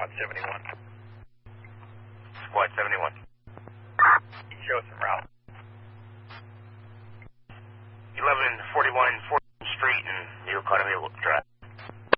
Squad 71. Squad 71. Show us some route. 1141 4th Street and New Economy Drive.